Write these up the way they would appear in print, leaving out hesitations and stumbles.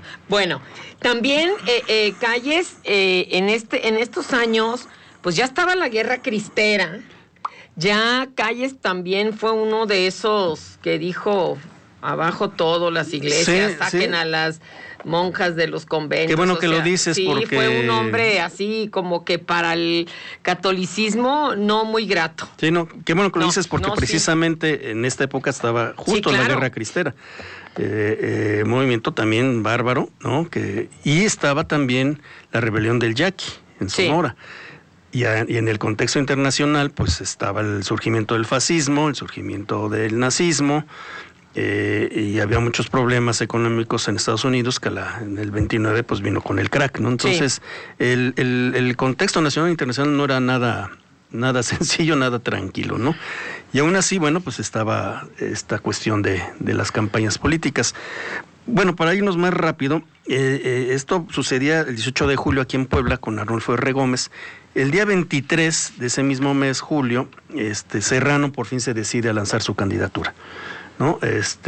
Bueno, también Calles, en estos años, pues ya estaba la guerra cristera. Ya Calles también fue uno de esos que dijo, abajo todo, las iglesias, saquen a las monjas de los conventos. Qué bueno que lo dices, sí, porque... fue un hombre así como que para el catolicismo no muy grato. Sí, no, qué bueno que lo dices, porque precisamente en esta época estaba justo la guerra cristera. Movimiento también bárbaro, ¿no? Y estaba también la rebelión del Yaqui en Sonora. Y en el contexto internacional, pues estaba el surgimiento del fascismo, el surgimiento del nazismo, y había muchos problemas económicos en Estados Unidos, que en el 29 pues vino con el crack, ¿no? Entonces, el contexto nacional e internacional no era nada sencillo, nada tranquilo, ¿no? Y aún así, bueno, pues estaba esta cuestión de las campañas políticas. Bueno, para irnos más rápido, esto sucedía el 18 de julio aquí en Puebla con Arnulfo R. Gómez. El día 23 de ese mismo mes, julio, Serrano por fin se decide a lanzar su candidatura, ¿no?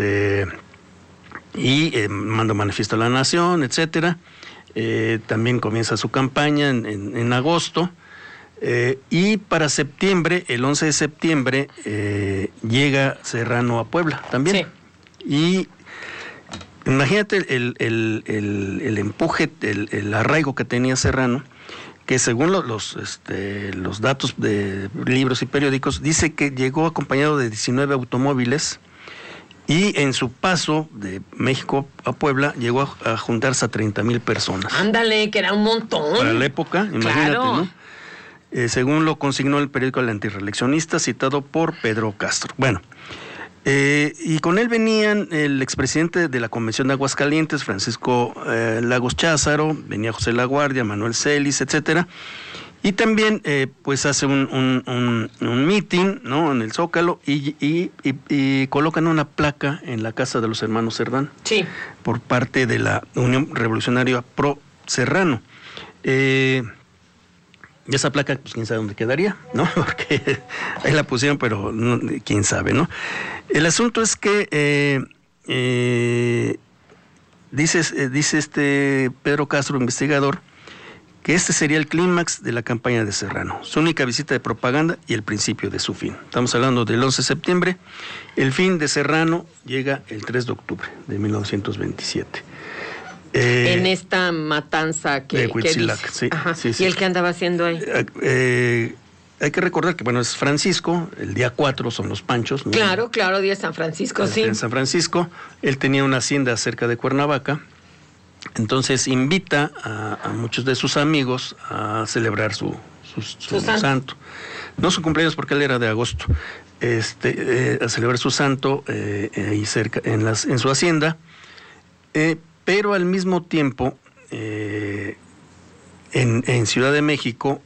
Manda manifiesto a la nación, etcétera. También comienza su campaña en agosto. Y para septiembre, el 11 de septiembre, llega Serrano a Puebla también. Sí. Y imagínate el empuje, el arraigo que tenía Serrano, que según los datos de libros y periódicos, dice que llegó acompañado de 19 automóviles y en su paso de México a Puebla llegó a juntarse a 30,000 personas. Ándale, que era un montón. Para la época, imagínate, claro. ¿No? Según lo consignó el periódico El Antirreeleccionista, citado por Pedro Castro. Bueno, y con él venían el expresidente de la Convención de Aguascalientes, Francisco Lagos Cházaro, venía José Laguardia, Manuel Celis, etcétera, y también pues hace un meeting, ¿no?, en el Zócalo, y colocan una placa en la casa de los hermanos Cerdán, sí, por parte de la Unión Revolucionaria Pro Serrano. Y esa placa, pues quién sabe dónde quedaría, ¿no? Porque ahí la pusieron, pero no, quién sabe, ¿no? El asunto es que dice Pedro Castro, investigador, que este sería el clímax de la campaña de Serrano, su única visita de propaganda y el principio de su fin. Estamos hablando del 11 de septiembre, el fin de Serrano llega el 3 de octubre de 1927. En esta matanza que Huitzilac, dice. Sí. ¿Y el que andaba haciendo ahí? Hay que recordar que, bueno, es Francisco, el día 4 son los Panchos, ¿no? Claro, día de San Francisco, sí. En San Francisco, él tenía una hacienda cerca de Cuernavaca, entonces invita a muchos de sus amigos a celebrar su santo. No su cumpleaños, porque él era de agosto, a celebrar su santo ahí cerca, en su hacienda, pero al mismo tiempo, en Ciudad de México,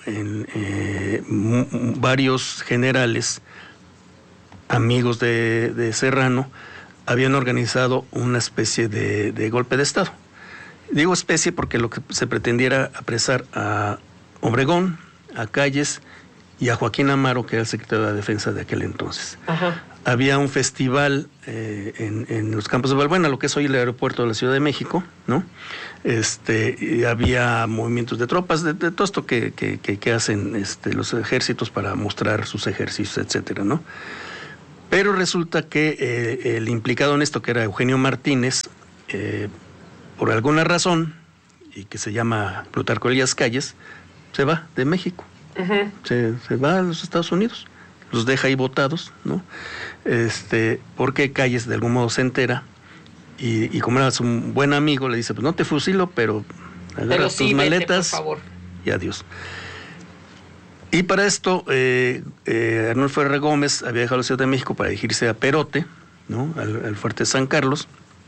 varios generales, amigos de Serrano, habían organizado una especie de golpe de Estado. Digo especie porque lo que se pretendía era apresar a Obregón, a Calles y a Joaquín Amaro, que era el secretario de la Defensa de aquel entonces. Ajá. Había un festival en los campos de Balbuena, lo que es hoy el aeropuerto de la Ciudad de México, ¿no? Y había movimientos de tropas, de todo esto que hacen los ejércitos para mostrar sus ejercicios, etcétera, ¿no? Pero resulta que el implicado en esto, que era Eugenio Martínez, por alguna razón, y que se llama Plutarco Elías Calles, se va de México. Uh-huh. Se va a los Estados Unidos. Los deja ahí botados, ¿no? Porque Calles de algún modo se entera y como era su buen amigo, le dice, pues no te fusilo, pero agarra tus maletas, vete, por favor, y adiós. Y para esto, Arnulfo R. Gómez había dejado la Ciudad de México para dirigirse a Perote, ¿no?, al fuerte San Carlos,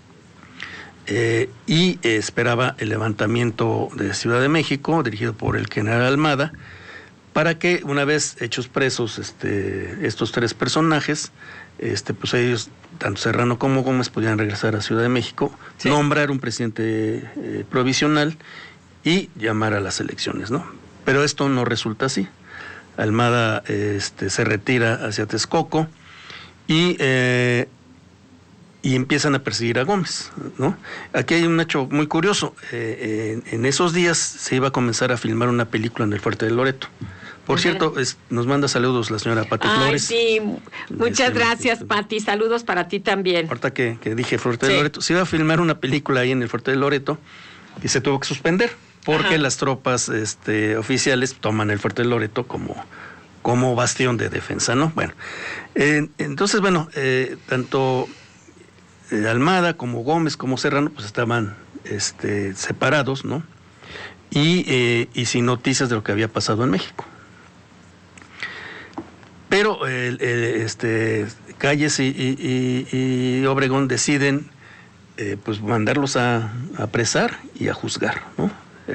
y esperaba el levantamiento de Ciudad de México, dirigido por el general Almada, para que una vez hechos presos estos tres personajes, pues ellos, tanto Serrano como Gómez, podían regresar a Ciudad de México, sí, nombrar un presidente provisional y llamar a las elecciones, ¿no? Pero esto no resulta así. Almada se retira hacia Texcoco y y empiezan a perseguir a Gómez, ¿no? Aquí hay un hecho muy curioso. En esos días se iba a comenzar a filmar una película en el Fuerte de Loreto. Por cierto, nos manda saludos la señora Pati Flores. Sí, muchas gracias, Pati. Saludos para ti también. Ahorita que dije Fuerte de Loreto, se iba a filmar una película ahí en el Fuerte de Loreto y se tuvo que suspender porque las tropas oficiales toman el Fuerte de Loreto como bastión de defensa, ¿no? Bueno, entonces, tanto Almada como Gómez como Serrano pues estaban separados, ¿no? Y sin noticias de lo que había pasado en México. Pero Calles y Obregón deciden pues mandarlos a apresar y a juzgar, ¿no?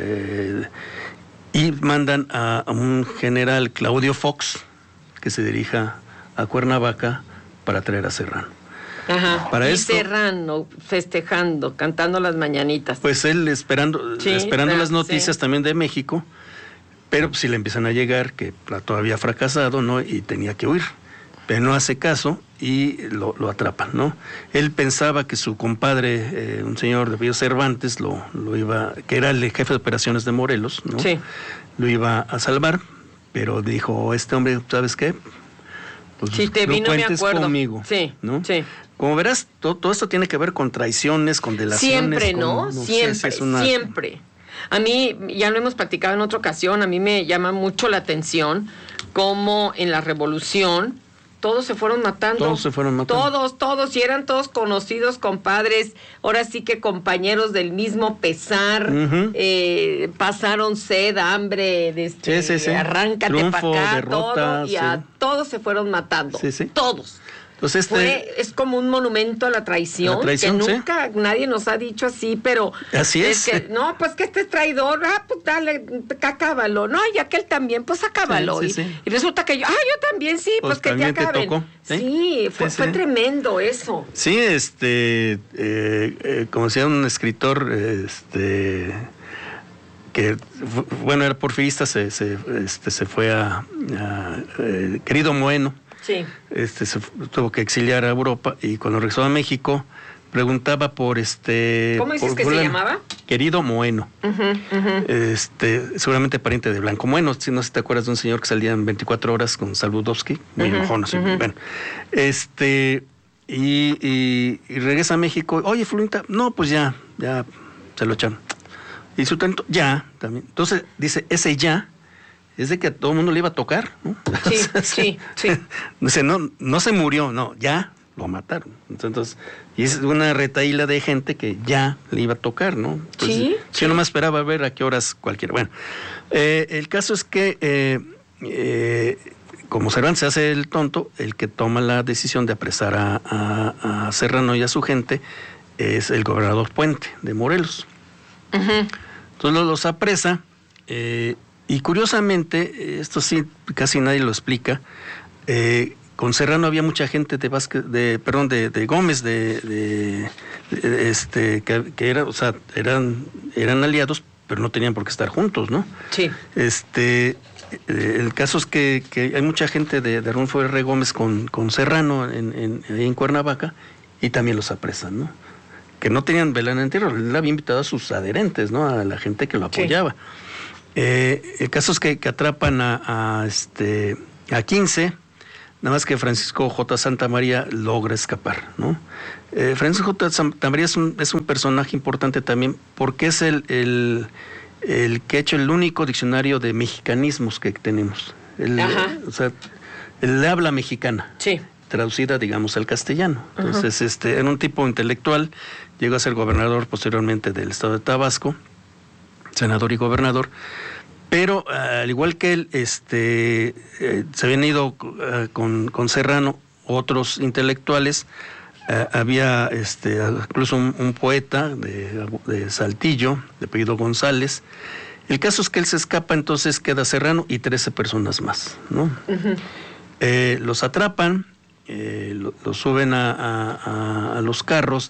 Y mandan a un general, Claudio Fox, que se dirija a Cuernavaca para traer a Serrano. Ajá. Serrano festejando, cantando las mañanitas. Pues él esperando las noticias también de México, pero pues, si le empiezan a llegar que todavía ha fracasado, ¿no? Y tenía que huir, pero no hace caso y lo atrapan, ¿no? Él pensaba que su compadre, un señor de apellido Cervantes, que era el jefe de operaciones de Morelos, ¿no? Sí. Lo iba a salvar, pero dijo, este hombre, ¿sabes qué? Pues si te vino, me acuerdo. Conmigo, sí, ¿no? Sí. Como verás, todo esto tiene que ver con traiciones, con delaciones. Siempre, ¿no? Siempre. A mí, ya lo hemos platicado en otra ocasión, a mí me llama mucho la atención cómo en la Revolución todos se fueron matando. Todos, y eran todos conocidos, compadres, ahora sí que compañeros del mismo pesar, pasaron sed, hambre, arráncate para acá, derrota, todo, y a todos se fueron matando, todos. Entonces es como un monumento a la traición que nunca nadie nos ha dicho así, pero así es. Que, no, pues que este es traidor, pues dale, acábalo, no, y aquel también, pues acábalo. Y resulta que yo también sí, pues que te acaben. Tocó, fue tremendo eso. Sí, como decía un escritor, que bueno, era porfirista, se fue a Querido Moeno. Sí. Se tuvo que exiliar a Europa y cuando regresó a México preguntaba por ¿Cómo dices que se llamaba? Querido Moeno. Seguramente pariente de Blanco Moeno, si no sé si te acuerdas de un señor que salía en 24 horas con Saludowski, muy enojón, así. Bueno, y regresa a México. Oye, Fulvita, no, pues ya se lo echaron. Y su talento, ya, también. Entonces dice, ese ya es de que a todo el mundo le iba a tocar, ¿no? Sí. Dice, no se murió, no, ya lo mataron. Entonces, y es una retaíla de gente que ya le iba a tocar, ¿no? Entonces, yo no me esperaba ver a qué horas cualquiera. Bueno, el caso es que, como Cervantes se hace el tonto, el que toma la decisión de apresar a Serrano y a su gente es el gobernador Puente de Morelos. Entonces los apresa, y curiosamente, esto sí casi nadie lo explica, con Serrano había mucha gente de Gómez, que era, o sea, eran aliados, pero no tenían por qué estar juntos, ¿no? Sí. El caso es que hay mucha gente de Arnulfo R. Gómez con Serrano en Cuernavaca y también los apresan, ¿no? Que no tenían vela en el entierro, él había invitado a sus adherentes, ¿no? A la gente que lo apoyaba. El caso es que atrapan a 15, nada más que Francisco J. Santamaría logra escapar, ¿no? Francisco J. Santamaría es un personaje importante también porque es el que ha hecho el único diccionario de mexicanismos que tenemos. O sea, el habla mexicana. Sí. Traducida, digamos, al castellano. Entonces, era un tipo intelectual, llegó a ser gobernador posteriormente del estado de Tabasco, senador y gobernador, pero al igual que él, se habían ido con Serrano otros intelectuales, había incluso un poeta de Saltillo, de apellido González. El caso es que él se escapa, entonces queda Serrano y 13 personas más, ¿no? Los atrapan, los suben a los carros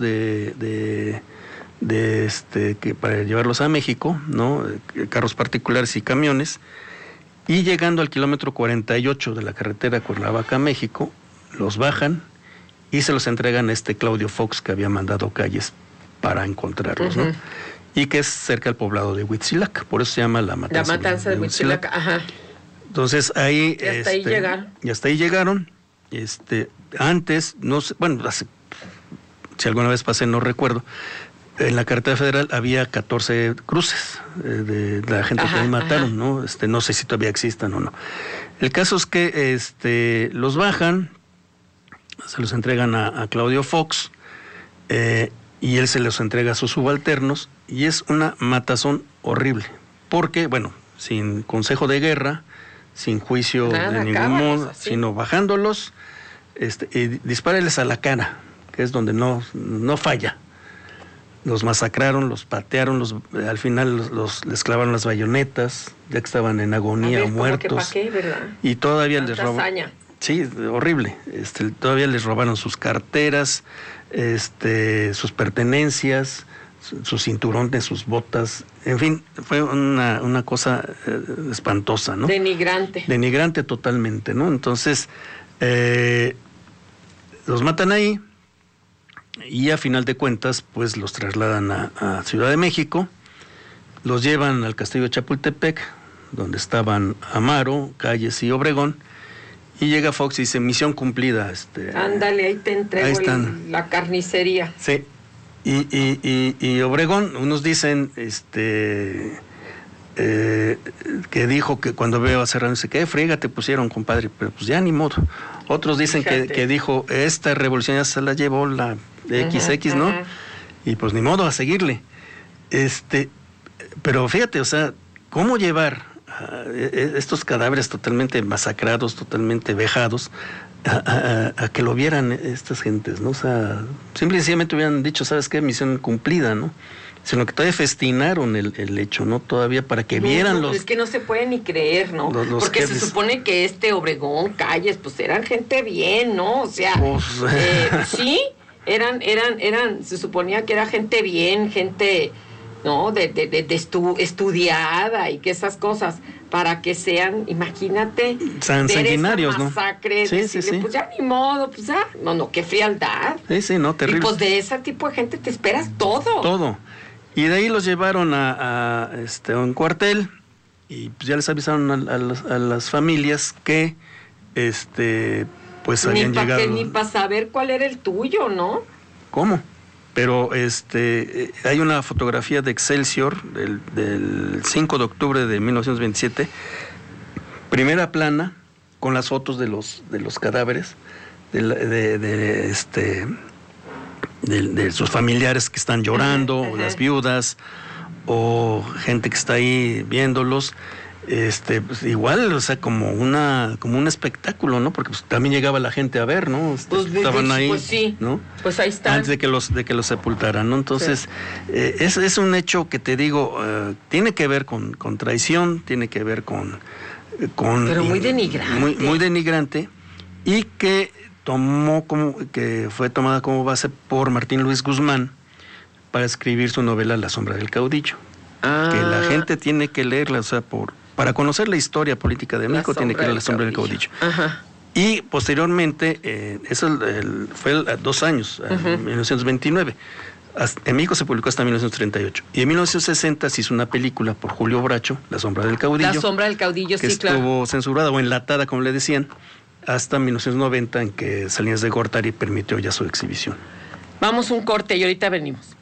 para llevarlos a México, ¿no? Carros particulares y camiones, y llegando al kilómetro 48 de la carretera Cuernavaca, México, los bajan y se los entregan a Claudio Fox, que había mandado Calles para encontrarlos, ¿no? Y que es cerca del poblado de Huitzilac, por eso se llama la matanza. La matanza de Huitzilac, ajá. Entonces ahí... Y hasta ahí llegaron. Y hasta ahí llegaron. Antes, no sé, bueno, si alguna vez pasé, no recuerdo, en la carretera federal había 14 cruces de la gente que mataron, ¿no? No sé si todavía existan o no. El caso es que los bajan, se los entregan a Claudio Fox, y él se los entrega a sus subalternos, y es una matazón horrible, porque, bueno, sin consejo de guerra, sin juicio de ningún modo, sino bajándolos, y dispárales a la cara, que es donde no falla. Los masacraron, los patearon, al final les clavaron las bayonetas, ya que estaban en agonía o muertos. ¿Para qué, verdad? Y todavía les robaron. Sí, horrible. Todavía les robaron sus carteras, sus pertenencias, sus cinturones, sus botas. En fin, fue una cosa espantosa, ¿no? Denigrante. Denigrante totalmente, ¿no? Entonces, los matan ahí. Y a final de cuentas, pues los trasladan a Ciudad de México, los llevan al castillo de Chapultepec, donde estaban Amaro, Calles y Obregón, y llega Fox y dice, misión cumplida. Ándale, ahí te entrego la carnicería. Sí, y Obregón, unos dicen que dijo que cuando veo a Serrano, dice, ¿qué friega te pusieron, compadre? Pero pues ya ni modo. Otros dicen que dijo, esta revolución ya se la llevó la XX, ¿no? Y pues ni modo, a seguirle. Pero fíjate, o sea, ¿cómo llevar estos cadáveres totalmente masacrados, totalmente vejados, a que lo vieran estas gentes, ¿no? O sea, simple y sencillamente hubieran dicho, ¿sabes qué? Misión cumplida, ¿no? Sino que todavía festinaron el hecho, ¿no? Todavía para que vieran los... Es que no se puede ni creer, ¿no? Porque se supone que Obregón, Calles, pues eran gente bien, ¿no? O sea, pues, sí, eran, se suponía que era gente bien, gente, ¿no? Estudiada y que esas cosas, para que sean, imagínate, sanguinarios, ¿no? Masacre, sí, decirle, sí. Pues ya ni modo, pues ya, no, qué frialdad. Sí, no, terrible. Y pues de ese tipo de gente te esperas todo. Todo. Y de ahí los llevaron a un cuartel, y pues ya les avisaron a las familias que pues habían llegado. Ni para saber cuál era el tuyo, ¿no? ¿Cómo? Pero hay una fotografía de Excelsior del 5 de octubre de 1927, primera plana, con las fotos de los cadáveres de sus familiares que están llorando, o las viudas, o gente que está ahí viéndolos. Pues igual, o sea, como un espectáculo, ¿no? Porque pues, también llegaba la gente a ver, ¿no? Estaban ahí, pues sí, ¿no? Pues ahí están. Antes de que los sepultaran, ¿no? Entonces, sí. Es un hecho que te digo, tiene que ver con traición, tiene que ver con pero muy denigrante. Muy denigrante, y que fue tomada como base por Martín Luis Guzmán para escribir su novela La sombra del caudillo. Que la gente tiene que leerla, o sea, para conocer la historia política de México tiene que leer La sombra del caudillo. Ajá. Y posteriormente, eso fue 2 años, en 1929. En México se publicó hasta 1938. Y en 1960 se hizo una película por Julio Bracho, La sombra del caudillo. La sombra del caudillo, sí, claro. Que estuvo censurada o enlatada, como le decían, hasta 1990, en que Salinas de Gortari permitió ya su exhibición. Vamos un corte y ahorita venimos.